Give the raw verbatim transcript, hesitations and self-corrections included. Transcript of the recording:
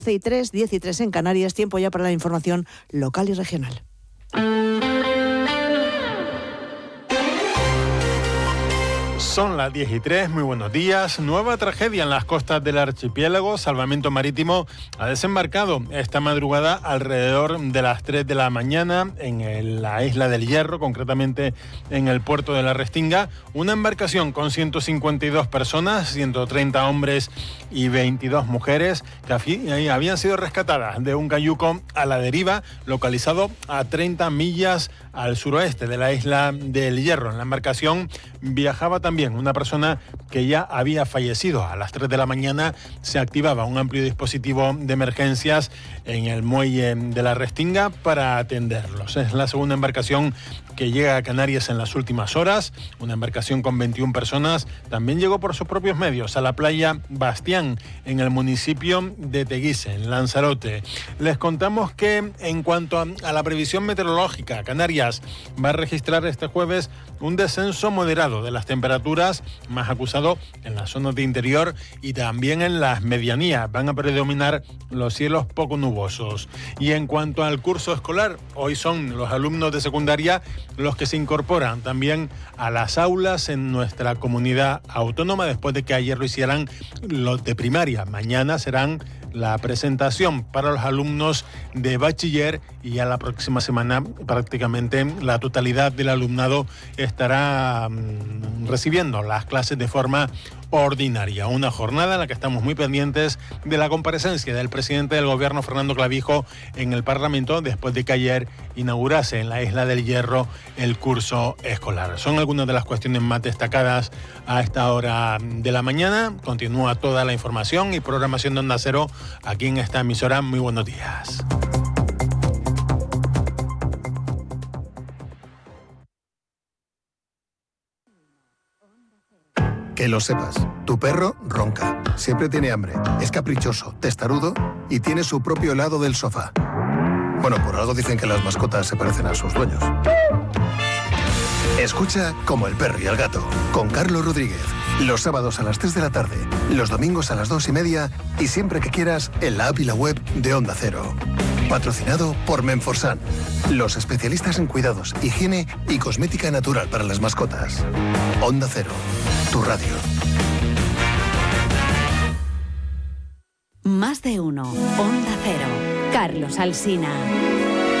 y tres, diez y tres en Canarias. Tiempo ya para la información local y regional. Son las diez y tres, muy buenos días. Nueva tragedia en las costas del archipiélago. Salvamento Marítimo ha desembarcado esta madrugada alrededor de las tres de la mañana en el, la isla del Hierro, concretamente en el puerto de la Restinga. Una embarcación con ciento cincuenta y dos personas, ciento treinta hombres y veintidós mujeres, que afi- habían sido rescatadas de un cayuco a la deriva, localizado a treinta millas al suroeste de la isla del Hierro. En la embarcación viajaba también una persona que ya había fallecido. A las tres de la mañana se activaba un amplio dispositivo de emergencias en el muelle de la Restinga para atenderlos. Es la segunda embarcación que llega a Canarias en las últimas horas, una embarcación con veintiuna personas. También llegó por sus propios medios a la playa Bastián, en el municipio de Teguise, en Lanzarote. Les contamos que en cuanto a, a la previsión meteorológica, Canarias va a registrar este jueves un descenso moderado de las temperaturas, más acusado en las zonas de interior y también en las medianías. Van a predominar los cielos poco nubosos. Y en cuanto al curso escolar, hoy son los alumnos de secundaria los que se incorporan también a las aulas en nuestra comunidad autónoma, después de que ayer lo hicieran los de primaria. Mañana serán la presentación para los alumnos de bachiller y ya la próxima semana prácticamente la totalidad del alumnado estará um, recibiendo las clases de forma ordinaria. Una jornada en la que estamos muy pendientes de la comparecencia del presidente del gobierno, Fernando Clavijo, en el Parlamento, después de que ayer inaugurase en la isla del Hierro el curso escolar. Son algunas de las cuestiones más destacadas a esta hora de la mañana. Continúa toda la información y programación de Onda Cero aquí en esta emisora. Muy buenos días. Que lo sepas, tu perro ronca, siempre tiene hambre, es caprichoso, testarudo y tiene su propio helado del sofá. Bueno, por algo dicen que las mascotas se parecen a sus dueños. Escucha Como el perro y el gato, con Carlos Rodríguez. Los sábados a las tres de la tarde, los domingos a las dos y media y siempre que quieras en la app y la web de Onda Cero. Patrocinado por Menforsan, los especialistas en cuidados, higiene y cosmética natural para las mascotas. Onda Cero, tu radio. Más de uno. Onda Cero. Carlos Alsina.